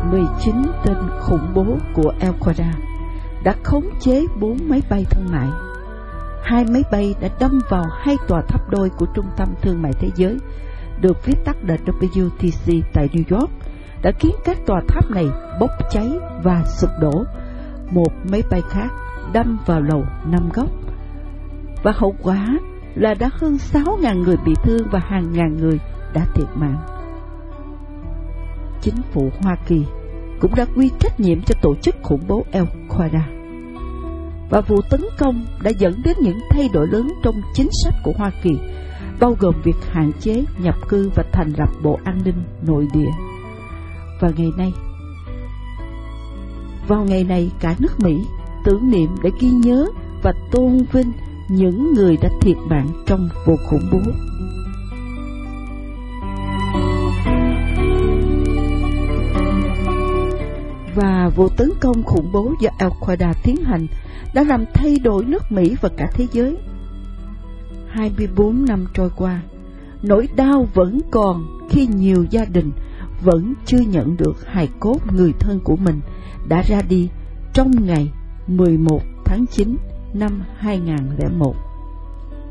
19 tên khủng bố của Al-Qaeda đã khống chế 4 máy bay thương mại. 2 máy bay đã đâm vào 2 tòa tháp đôi của Trung tâm Thương mại Thế giới, được viết tắt là WTC tại New York, đã khiến các tòa tháp này bốc cháy và sụp đổ. Một máy bay khác đâm vào lầu 5 góc, và hậu quả là đã hơn 6.000 người bị thương và hàng ngàn người đã thiệt mạng. Chính phủ Hoa Kỳ cũng đã quy trách nhiệm cho tổ chức khủng bố Al-Qaeda. Và vụ tấn công đã dẫn đến những thay đổi lớn trong chính sách của Hoa Kỳ, bao gồm việc hạn chế nhập cư và thành lập Bộ An ninh Nội địa. Và vào ngày này, cả nước Mỹ tưởng niệm để ghi nhớ và tôn vinh những người đã thiệt mạng trong vụ khủng bố. Và vụ tấn công khủng bố do Al-Qaeda tiến hành đã làm thay đổi nước Mỹ và cả thế giới. 24 năm trôi qua, nỗi đau vẫn còn khi nhiều gia đình vẫn chưa nhận được hài cốt người thân của mình đã ra đi trong ngày 11 tháng 9 năm 2001.